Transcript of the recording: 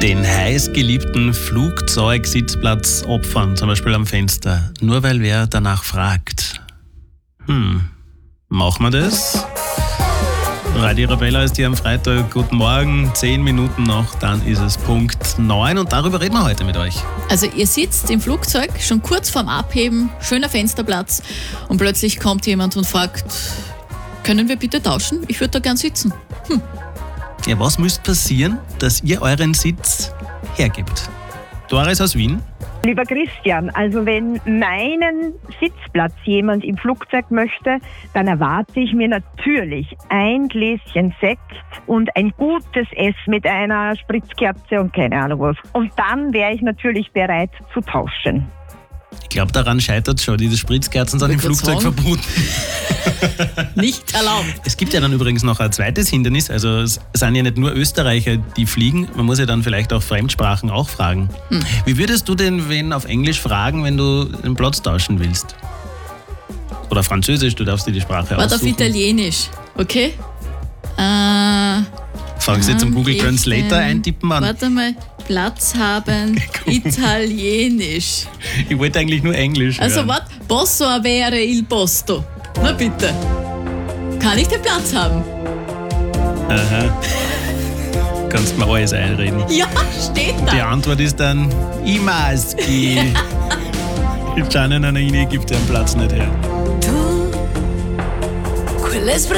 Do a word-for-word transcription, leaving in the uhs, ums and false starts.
Den heiß geliebten Flugzeugsitzplatz opfern, zum Beispiel am Fenster, nur weil wer danach fragt. Hm, machen wir das? Radio Arabella ist hier am Freitag. Guten Morgen, zehn Minuten noch, dann ist es Punkt neun und darüber reden wir heute mit euch. Also ihr sitzt im Flugzeug, schon kurz vorm Abheben, schöner Fensterplatz und plötzlich kommt jemand und fragt, können wir bitte tauschen? Ich würde da gern sitzen. Hm. Ja, was müsste passieren, dass ihr euren Sitz hergibt? Doris aus Wien. Lieber Christian, also wenn meinen Sitzplatz jemand im Flugzeug möchte, dann erwarte ich mir natürlich ein Gläschen Sekt und ein gutes Essen mit einer Spritzkerze und keine Ahnung was. Und dann wäre ich natürlich bereit zu tauschen. Ich glaube, daran scheitert es schon. Diese Spritzkerzen sind im Flugzeug verboten. Nicht erlaubt. Es gibt ja dann übrigens noch ein zweites Hindernis. Also es sind ja nicht nur Österreicher, die fliegen. Man muss ja dann vielleicht auch Fremdsprachen auch fragen. Hm. Wie würdest du denn wen auf Englisch fragen, wenn du den Platz tauschen willst? Oder Französisch, du darfst dir die Sprache Warte, aussuchen. auf Italienisch, okay? Äh, Fangen Sie zum Google Translator eintippen an. Warte mal, Platz haben, Italienisch. Ich wollte eigentlich nur Englisch Also hören. was? Posso avere il posto? Na bitte. Kann ich den Platz haben? Aha. Kannst mir alles einreden. Ja, steht da. Die Antwort ist dann Imaski. Ich schaue in einer Linie, gibt den Platz nicht her. Du,